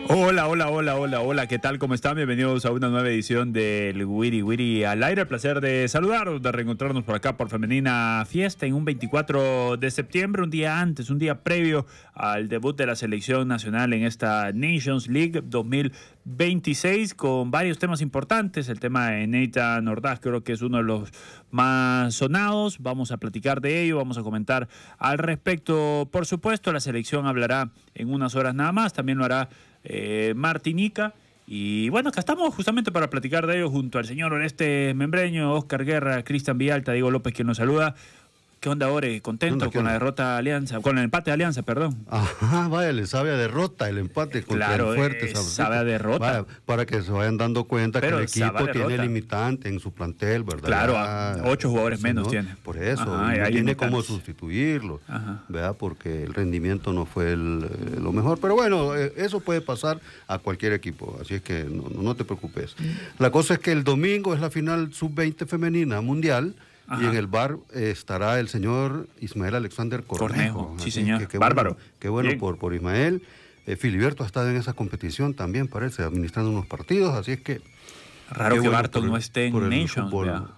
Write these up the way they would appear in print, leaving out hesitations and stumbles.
Hola, ¿qué tal? ¿Cómo están? Bienvenidos a una nueva edición del Wiri Wiri al aire. El placer de saludaros, de reencontrarnos por acá por Femenina Fiesta en un 24 de septiembre, un día antes, un día previo al debut de la selección nacional en esta Nations League 2026, con varios temas importantes. El tema de Nathan Ordaz creo que es uno de los más sonados. Vamos a platicar de ello, vamos a comentar al respecto. Por supuesto, la selección hablará en unas horas nada más, también lo hará Martinica. Y bueno, acá estamos justamente para platicar de ello junto al señor Oreste Membreño, Oscar Guerra, Cristian Villalta, Diego López, quien nos saluda. ¿Qué onda, Ore? ¿Contento con la derrota de Alianza? Con el empate de Alianza, perdón. Ajá, vaya, le sabe a derrota el empate contra el fuerte. Sabe a derrota. Vaya, para que se vayan dando cuenta que el equipo tiene limitante en su plantel, ¿verdad? Claro, 8 jugadores menos no, tiene. Por eso, no tiene cómo sustituirlo, ¿verdad? Porque el rendimiento no fue lo mejor. Pero bueno, eso puede pasar a cualquier equipo, así es que no te preocupes. La cosa es que el domingo es la final sub-20 femenina mundial. Ajá. Y en el bar estará el señor Ismael Alexander Cornejo. Sí, señor. Qué bárbaro. Qué bueno por Ismael. Filiberto ha estado en esa competición también, parece, administrando unos partidos, así es que... Raro que Barton no esté en Nations,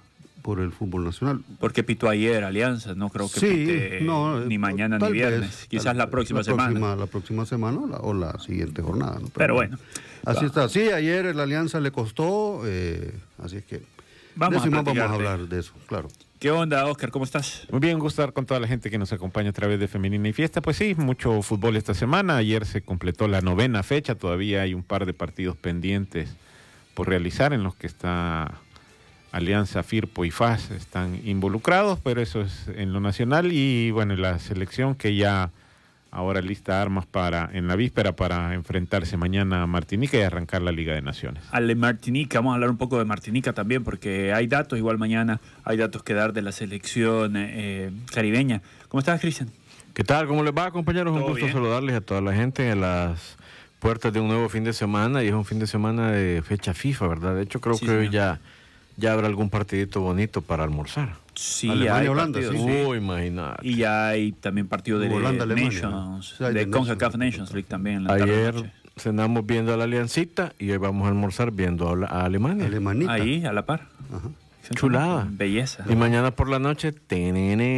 por el fútbol nacional. Porque pitó ayer Alianza, no creo que pite ni mañana ni viernes. Quizás la próxima semana. La próxima semana o la siguiente jornada, ¿no? Pero bueno. Así está. Sí, ayer la Alianza le costó, así es que... Vamos a hablar de eso, claro. ¿Qué onda, Oscar? ¿Cómo estás? Muy bien, gusto estar con toda la gente que nos acompaña a través de Femenina y Fiesta. Pues sí, mucho fútbol esta semana. Ayer se completó la 9ª fecha. Todavía hay un par de partidos pendientes por realizar en los que está Alianza, Firpo y FAS están involucrados, pero eso es en lo nacional. Y bueno, la selección que ya ahora lista armas en la víspera para enfrentarse mañana a Martinica y arrancar la Liga de Naciones. Ale Martinica, vamos a hablar un poco de Martinica también, porque hay datos, igual mañana hay datos que dar de la selección caribeña. ¿Cómo estás, Cristian? ¿Qué tal? ¿Cómo les va, compañeros? Un gusto saludarles a toda la gente en las puertas de un nuevo fin de semana, y es un fin de semana de fecha FIFA, ¿verdad? De hecho, creo que hoy ya habrá algún partidito bonito para almorzar. Sí, Alemania, Holanda, partidos, sí. Imagínate. Y ya hay también partido de Holanda, Nations, de CONCACAF Nations League también. En la ayer cenamos viendo a la Aliancita y hoy vamos a almorzar viendo a Alemania. Alemanita. Ahí, a la par. Ajá. Chulada. Belleza. Y mañana por la noche. Y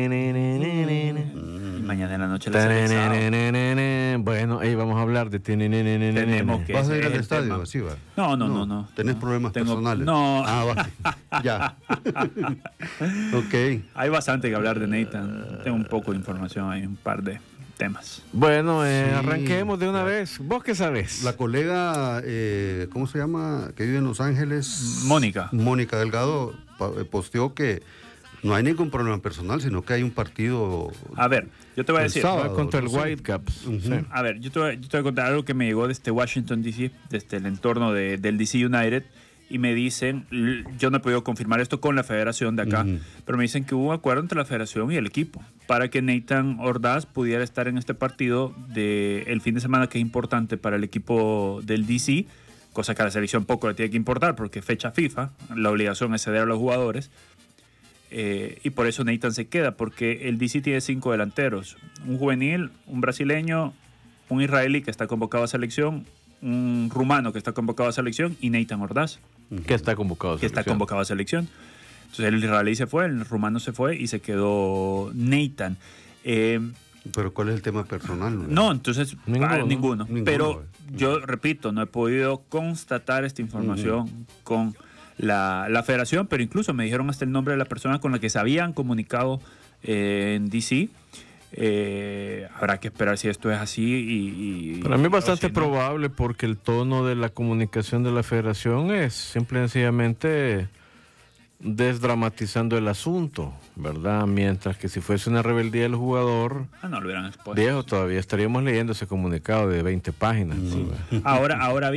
mañana en la noche la selección. Bueno, ahí vamos a hablar de Tenemos que ¿Vas a ir al estadio? Sí, va. No. ¿Tenés problemas personales? No. Va. Ya. Ok. Hay bastante que hablar de Nathan. Tengo un poco de información, hay un par de temas. Bueno, arranquemos de una vez. ¿Vos qué sabés? La colega, ¿cómo se llama? Que vive en Los Ángeles. Mónica Delgado posteó que no hay ningún problema personal, sino que hay un partido. A ver, yo te voy a decir. Sábado, contra el Whitecaps. Sí. A ver, yo te voy a contar algo que me llegó desde Washington, D.C., desde el entorno del D.C. United, y me dicen, yo no he podido confirmar esto con la federación de acá, pero me dicen que hubo un acuerdo entre la federación y el equipo para que Nathan Ordaz pudiera estar en este partido del fin de semana, que es importante para el equipo del D.C., cosa que a la selección poco le tiene que importar porque fecha FIFA, la obligación es ceder a los jugadores, y por eso Nathan se queda, porque el DC tiene 5 delanteros, un juvenil, un brasileño, un israelí que está convocado a selección, un rumano que está convocado a selección y Nathan Ordaz que está convocado a selección. Entonces el israelí se fue, el rumano se fue y se quedó Nathan. Pero ¿cuál es el tema personal? No, entonces ninguno. Pero yo repito, no he podido constatar esta información con la federación, pero incluso me dijeron hasta el nombre de la persona con la que se habían comunicado en DC. Habrá que esperar si esto es así. Para mí es bastante probable, porque el tono de la comunicación de la federación es simple y sencillamente desdramatizando el asunto, ¿verdad? Mientras que si fuese una rebeldía del jugador, no lo hubieran expuesto. Viejo, todavía estaríamos leyendo ese comunicado de 20 páginas. Ahora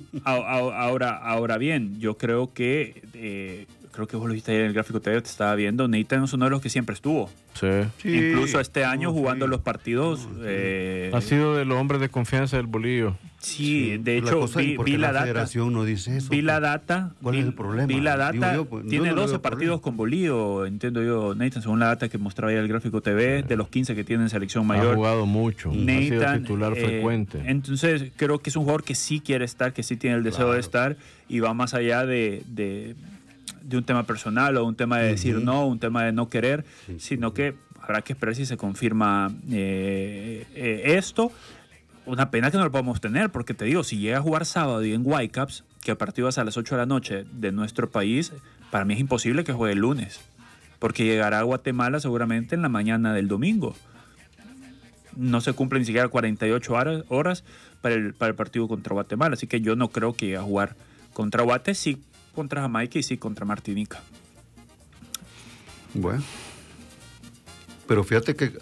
bien, yo creo que vos lo viste ayer en el gráfico, te estaba viendo, Nathan es uno de los que siempre estuvo. Sí. Incluso este año jugando los partidos. Ha sido de los hombres de confianza del Bolillo. Sí, de hecho, vi la data. Federación no dice eso. Vi la data. ¿Cuál es el problema? Vi la data. Tiene no 12 partidos con Bolío, entiendo yo, Nathan, según la data que mostraba ahí el gráfico TV, de los 15 que tiene en selección mayor. Ha jugado mucho, Nathan, ha sido titular frecuente. Entonces, creo que es un jugador que sí quiere estar, que sí tiene el deseo de estar, y va más allá de un tema personal o un tema de decir no, un tema de no querer, sino que habrá que esperar si se confirma esto. Una pena que no lo podamos tener, porque te digo, si llega a jugar sábado y en Whitecaps, que el partido es a las 8 de la noche de nuestro país, para mí es imposible que juegue el lunes, porque llegará a Guatemala seguramente en la mañana del domingo. No se cumplen ni siquiera 48 horas para el partido contra Guatemala, así que yo no creo que llegue a jugar contra Guate, sí contra Jamaica y sí contra Martinica. Bueno, pero fíjate que,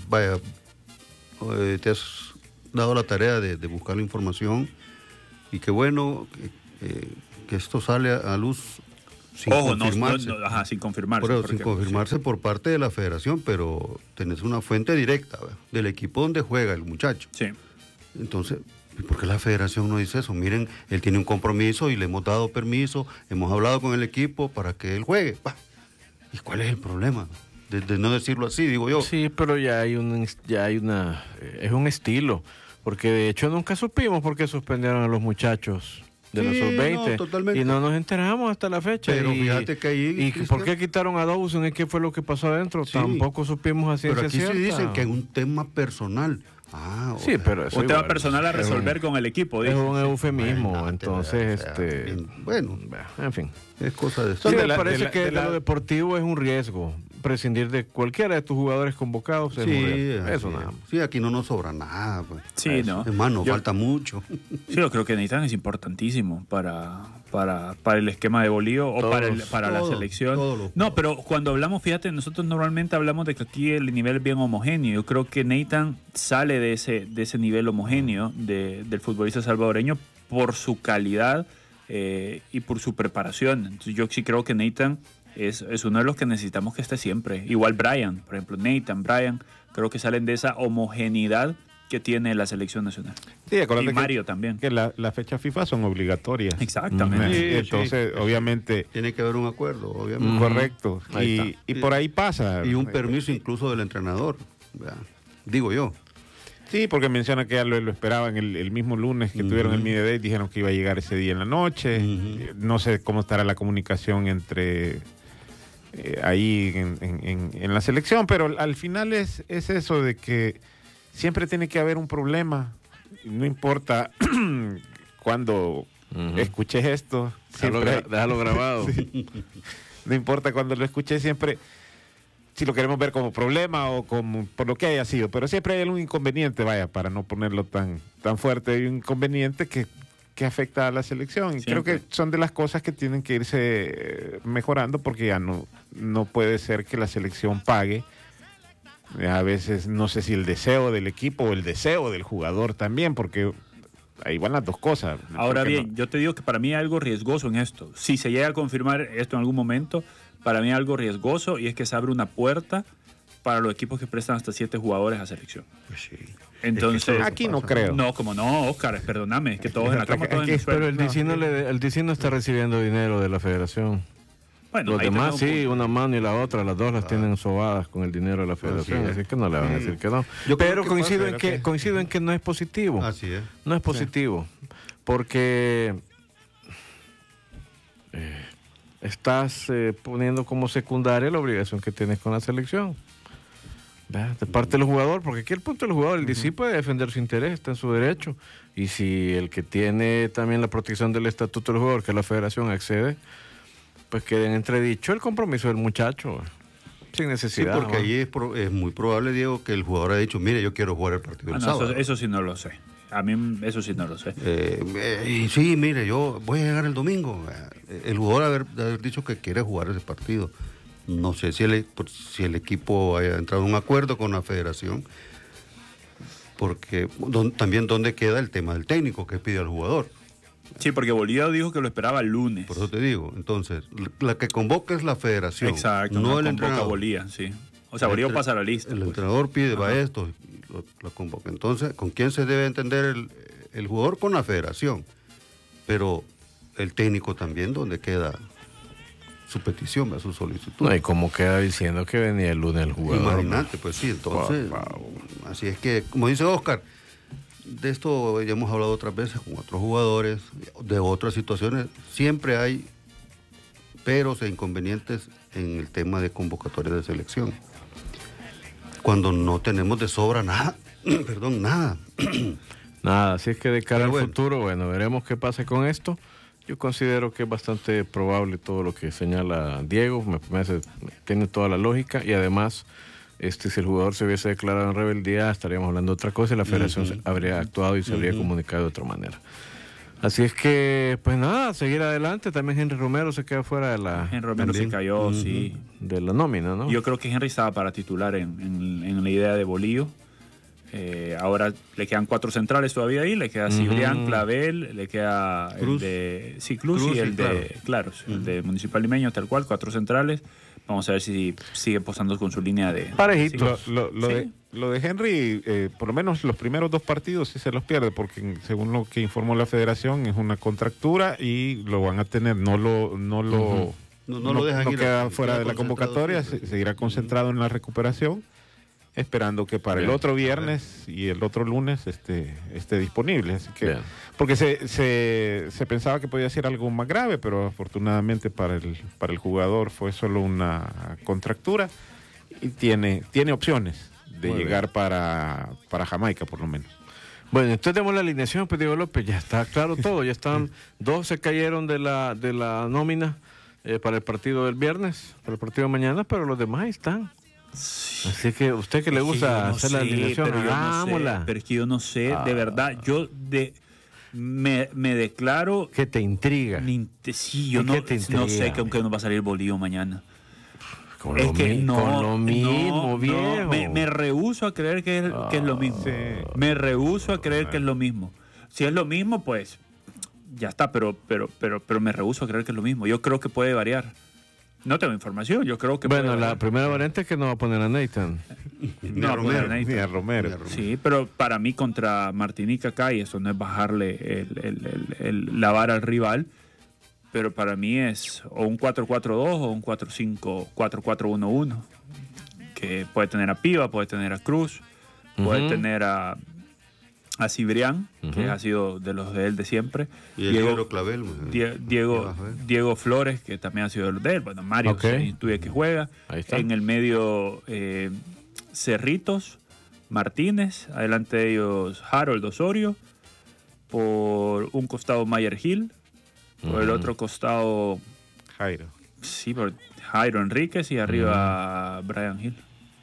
te has dado la tarea de buscar la información, y qué bueno que esto sale a luz sin confirmarse. Sin confirmarse. Sin confirmarse por parte de la federación, pero tenés una fuente directa, ¿verdad?, del equipo donde juega el muchacho. Sí. Entonces, ¿por qué la federación no dice eso? Miren, él tiene un compromiso y le hemos dado permiso, hemos hablado con el equipo para que él juegue. ¿Y cuál es el problema? De no decirlo así, digo yo. Sí, pero es un estilo, porque de hecho nunca supimos por qué suspendieron a los muchachos de la sub-20, y no nos enteramos hasta la fecha. Pero fíjate que ahí... ¿Y por qué quitaron a Dawson? ¿Y qué fue lo que pasó adentro? Sí, tampoco supimos a ciencia cierta. Pero aquí sí dicen que es un tema personal. Sí, pero eso un tema personal a resolver con el equipo. Es un eufemismo, bueno, entonces, bueno, en fin. Es cosa de... Sí, me parece que lo deportivo es un riesgo. Prescindir de cualquiera de tus jugadores convocados es un riesgo. Eso nada más. Sí, aquí no nos sobra nada. Pues. Sí, ¿no? Hermano, falta mucho. Sí, yo creo que Nathan es importantísimo para el esquema de Bolío o para la selección. No, pero cuando hablamos, fíjate, nosotros normalmente hablamos de que aquí el nivel es bien homogéneo. Yo creo que Nathan sale de ese nivel homogéneo del futbolista salvadoreño por su calidad y por su preparación. Entonces yo sí creo que Nathan es uno de los que necesitamos que esté siempre. Igual Brian, por ejemplo, Brian, creo que salen de esa homogeneidad que tiene la selección nacional. Sí, y Mario también. Que las fechas FIFA son obligatorias. Exactamente. Sí, entonces, obviamente... Tiene que haber un acuerdo, obviamente. Correcto. Y por ahí pasa. Y un permiso incluso del entrenador, digo yo. Sí, porque menciona que ya lo esperaban el mismo lunes que tuvieron el Media Day, dijeron que iba a llegar ese día en la noche. No sé cómo estará la comunicación entre... ahí en la selección, pero al final es eso de que siempre tiene que haber un problema, no importa cuando escuches esto, déjalo grabado. Sí. No importa cuando lo escuches, siempre, si lo queremos ver como problema o como por lo que haya sido, pero siempre hay algún inconveniente, para no ponerlo tan fuerte, hay un inconveniente que afecta a la selección. Y creo que son de las cosas que tienen que irse mejorando, porque ya no puede ser que la selección pague. A veces no sé si el deseo del equipo o el deseo del jugador también, porque ahí van las dos cosas. Ahora bien, yo te digo que para mí hay algo riesgoso en esto. Si se llega a confirmar esto en algún momento, para mí hay algo riesgoso, y es que se abre una puerta para los equipos que prestan hasta 7 jugadores a selección. Pues sí. Entonces, aquí no creo. No, como no, Oscar, perdóname, que todos en la cama, todos en el suelo. Pero el DC no está recibiendo dinero de la federación. Bueno, los demás sí, una mano y la otra, las dos las tienen sobadas con el dinero de la federación, así que no le van a decir que no. Pero coincido en que no es positivo. Así es. No es positivo, porque estás poniendo como secundaria la obligación que tienes con la selección. De parte del jugador, porque aquí el punto del jugador, el DC puede defender su interés, está en su derecho, y si el que tiene también la protección del estatuto del jugador, que es la federación, accede, pues queda en entredicho el compromiso del muchacho, sin necesidad. Sí, porque ahí es muy probable, Diego, que el jugador ha dicho, mire, yo quiero jugar el partido del sábado. Eso sí no lo sé. A mí eso sí no lo sé. Sí, mire, yo voy a llegar el domingo. El jugador haber dicho que quiere jugar ese partido. No sé si el equipo haya entrado en un acuerdo con la federación, porque también dónde queda el tema del técnico que pide al jugador. Sí, porque Bolívar dijo que lo esperaba el lunes. Por eso te digo, entonces, la que convoca es la federación. Exacto, no el entrenador. Bolívar, sí. O sea, Bolívar pasa a la lista. El entrenador pide, va esto, lo convoca. Entonces, ¿con quién se debe entender el jugador con la federación, pero el técnico también, donde queda su petición, su solicitud. No, y como queda diciendo que venía el lunes el jugador. Imagínate, pues sí, entonces, así es que, como dice Oscar, de esto ya hemos hablado otras veces con otros jugadores, de otras situaciones, siempre hay peros e inconvenientes en el tema de convocatoria de selección. Cuando no tenemos de sobra nada, perdón, nada. Nada, así es que de cara al futuro, bueno, veremos qué pasa con esto. Yo considero que es bastante probable todo lo que señala Diego, me parece, tiene toda la lógica, y además, si el jugador se hubiese declarado en rebeldía, estaríamos hablando de otra cosa y la federación habría actuado y se habría comunicado de otra manera. Así es que, pues nada, seguir adelante. También Henry Romero se queda fuera de la... Henry Romero se cayó, sí. De la nómina, ¿no? Yo creo que Henry estaba para titular en la idea de Bolillo. Ahora le quedan 4 centrales todavía ahí, le queda Cibrián, Clavel, le queda Cruz. El de Cruz y el de, claro, el de Municipal Limeño, tal cual, 4 centrales. Vamos a ver si sigue posando con su línea de... Parejito. Lo de Henry, por lo menos los primeros 2 partidos sí se los pierde, porque según lo que informó la federación es una contractura y lo van a tener, no lo dejan ir, queda fuera de la convocatoria, seguirá concentrado en la recuperación, esperando que para el otro viernes y el otro lunes esté disponible. Así que, porque se pensaba que podía ser algo más grave, pero afortunadamente para el jugador fue solo una contractura y tiene opciones de llegar para Jamaica, por lo menos. Bueno, entonces tenemos la alineación, pues Diego López, ya está claro todo, ya están 2 se cayeron de la nómina para el partido del viernes, para el partido de mañana, pero los demás ahí están. Así que usted que le gusta hacer la alineación, hagámosla. Pero es que yo no sé, de verdad, me declaro... ¿Qué te intriga? Sí, yo no sé que aunque nos va a salir Bolillo mañana. Con lo mismo, viejo. Me rehúso a creer que es lo mismo. Sí. Me rehúso a creer que es lo mismo. Si es lo mismo, pues ya está, pero me rehúso a creer que es lo mismo. Yo creo que puede variar. No tengo información, yo creo que bueno, la primera variante es que no va a poner a Nathan. Ni a Romero. Sí, pero para mí contra Martinique acá, y eso no es bajarle la vara al rival, pero para mí es o un 4-4-2 o un 4-5-4-4-1-1, que puede tener a Piva, puede tener a Cruz, puede tener a Cibrián, que ha sido de los de él de siempre. Y el Diego Clavel. Diego Flores, que también ha sido de los de él. Bueno, Mario, tuve que juega. Ahí está. En el medio, Cerritos, Martínez. Adelante de ellos, Harold Osorio. Por un costado, Mayer Gil. Por el otro costado, Jairo. Sí, por Jairo Enríquez y arriba Brian Hill.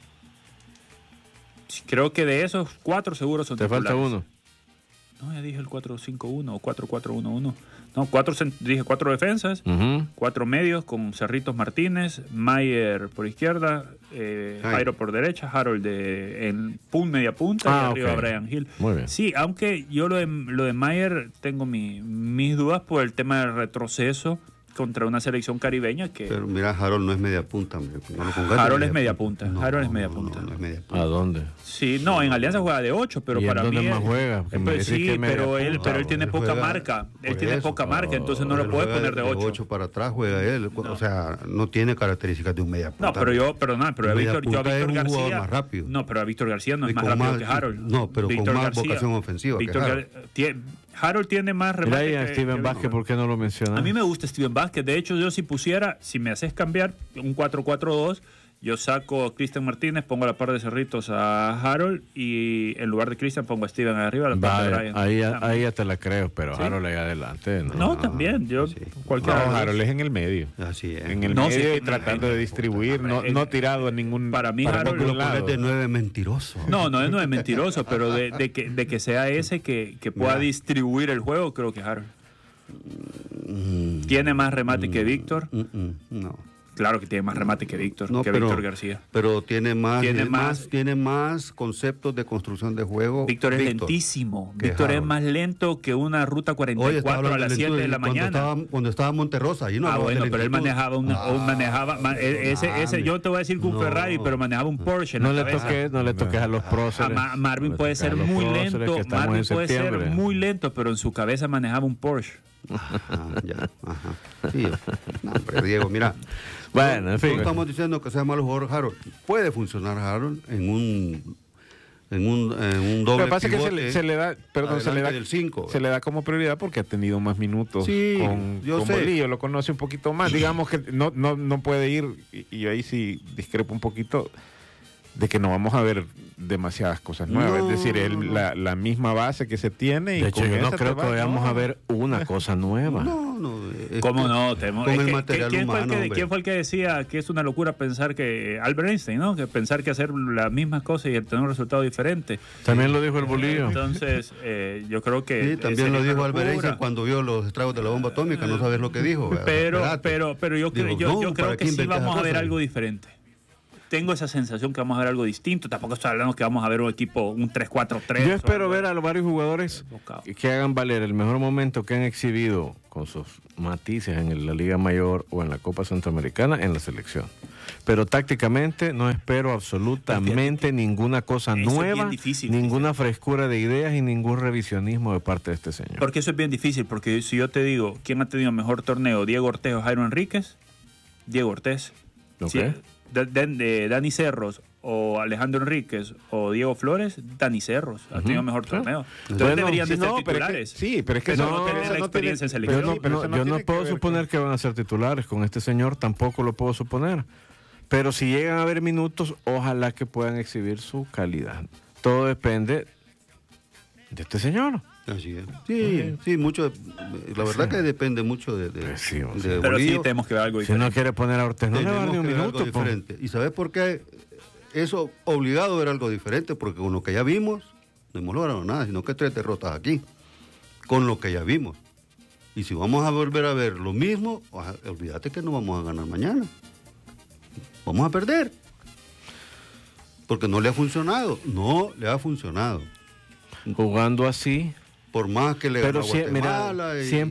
Creo que de esos 4 seguros son titulares. Te falta uno. No, ya dije el 4-5-1 o 4-4-1-1. No, dije 4 defensas, 4 medios con Cerritos Martínez, Mayer por izquierda, Jairo por derecha, Harold en media punta y arriba Brian Hill. Muy bien. Sí, aunque yo lo de Mayer tengo mis dudas por el tema del retroceso contra una selección caribeña que... Pero mira, Harold no es media punta. Harold es media punta. Harold es media punta. No es media punta. ¿A dónde? Sí, no, en Alianza juega de 8, pero para mí... ¿Dónde más juega? Sí, pero él tiene poca marca. Él tiene poca marca, entonces no lo puede poner de 8. De 8 para atrás juega él. No. O sea, no tiene características de un media punta. No, pero yo a Víctor García... más rápido. No, pero a Víctor García no es más rápido que Harold. No, pero con más vocación ofensiva que Harold. Harold tiene más remate. Mira, Steven Vázquez, ¿por qué no lo menciona? A mí me gusta Steven Vázquez. De hecho, yo si me haces cambiar un 4-4-2, yo saco a Cristian Martínez, pongo a la par de Cerritos a Harold y en lugar de Cristian pongo a Steven arriba, a la par de Brian. Ahí ya te la creo, pero ¿sí? Harold ahí adelante. No, también. Yo, Harold es en el medio. Así es. En el medio y tratando de distribuir, no tirado a ningún... Para mí Harold es de 9 mentiroso. No es 9 mentiroso, pero de que sea ese que pueda distribuir el juego, creo que Harold. ¿Tiene más remate que Víctor? No. Claro que tiene más remate que Víctor, Víctor García. Pero tiene más conceptos de construcción de juego. Víctor es lentísimo. Víctor es más lento que una ruta 44 a las 7 de la mañana. Cuando estaba en Monterrosa. Ahí no bueno, pero él manejaba yo te voy a decir que un Ferrari, pero manejaba un Porsche. No le toques a los próceres. Marvin puede ser muy lento. Marvin puede ser muy lento, pero en su cabeza manejaba un Porsche. Sí. No, pero Diego, mira. Bueno, en fin. No estamos diciendo que sea malo jugador Harold. Puede funcionar Harold en un doble. Lo que pasa es que se le da como prioridad porque ha tenido más minutos con Bolillo, lo conoce un poquito más. Digamos que no puede ir, y ahí sí discrepo un poquito, de que no vamos a ver demasiadas cosas nuevas. Es decir, la misma base que se tiene. De hecho, yo no creo que vayamos a ver una cosa nueva. ¿Cómo no? Con el material humano, ¿Quién fue el que decía que es una locura pensar que Albert Einstein, ¿no? Que pensar que hacer las mismas cosas y tener un resultado diferente. También lo dijo el Bolillo. Entonces, yo creo que... Sí, también lo dijo Albert Einstein cuando vio los estragos de la bomba atómica. No sabes lo que dijo. Pero yo creo que sí vamos a ver algo diferente. Tengo esa sensación que vamos a ver algo distinto. Tampoco estoy hablando que vamos a ver un equipo, un 3-4-3. Yo espero ver a los varios jugadores que hagan valer el mejor momento que han exhibido con sus matices en la Liga Mayor o en la Copa Centroamericana en la selección. Pero tácticamente no espero absolutamente ninguna cosa nueva, ninguna frescura de ideas y ningún revisionismo de parte de este señor. Porque eso es bien difícil, porque si yo te digo, ¿quién ha tenido mejor torneo? ¿Diego Ortiz o Jairo Enríquez? Diego Ortiz. Okay. Dani Cerros o Alejandro Enríquez o Diego Flores, Dani Cerros ha tenido mejor torneo. Entonces deberían de ser titulares. Pero es que no tienen la experiencia en selección. Yo no puedo suponer que van a ser titulares con este señor, tampoco lo puedo suponer. Pero si llegan a haber minutos, ojalá que puedan exhibir su calidad. Todo depende de este señor. Así es. Sí, mucho. La verdad que depende mucho de pero Bolillo. Sí tenemos que ver algo diferente. Si no quiere poner a Ortiz, no le va a dar ni un minuto. Diferente. ¿Y sabes por qué? Eso obligado a ver algo diferente, porque con lo que ya vimos, no hemos logrado nada, sino que 3 derrotas aquí, con lo que ya vimos. Y si vamos a volver a ver lo mismo, olvídate que no vamos a ganar mañana. Vamos a perder. Porque no le ha funcionado. Jugando así. Por más que le gane a Guatemala.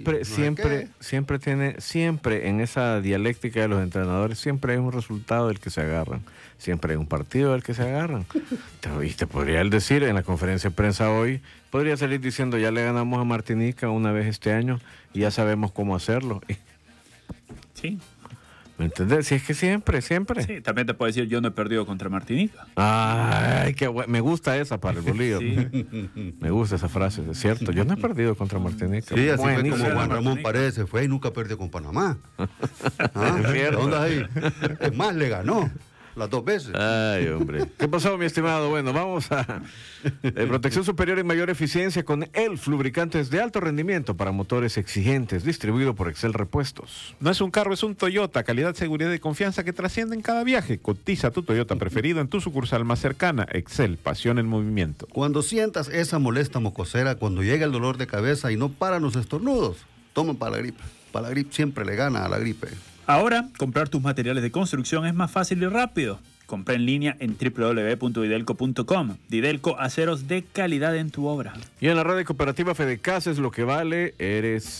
Siempre en esa dialéctica de los entrenadores, siempre hay un resultado del que se agarran. Siempre hay un partido del que se agarran. Te podría él decir en la conferencia de prensa hoy, podría salir diciendo, ya le ganamos a Martinica una vez este año y ya sabemos cómo hacerlo. Sí. ¿Me entendés? Si es que siempre. Sí, también te puedo decir, yo no he perdido contra Martinica. Ay, me gusta esa para el Bolillo. Sí. Me gusta esa frase, es cierto. Yo no he perdido contra Martinica. Sí, así fue como Juan Ramón Paredes se fue y nunca perdió con Panamá. ¿Qué onda ahí? Es más, le ganó las 2 veces. Ay, hombre. ¿Qué pasó, mi estimado? Bueno, vamos a protección superior y mayor eficiencia con ELF, lubricantes de alto rendimiento para motores exigentes, distribuido por Excel Repuestos. No es un carro, es un Toyota. Calidad, seguridad y confianza que trascienden cada viaje. Cotiza tu Toyota preferido en tu sucursal más cercana. Excel, pasión en movimiento. Cuando sientas esa molesta mocosera, cuando llega el dolor de cabeza y no paran los estornudos, toma Palagrip. Palagrip siempre le gana a la gripe. Ahora, comprar tus materiales de construcción es más fácil y rápido. Compra en línea en www.didelco.com. Didelco, aceros de calidad en tu obra. Y en la radio cooperativa Fedecasa es lo que vale, eres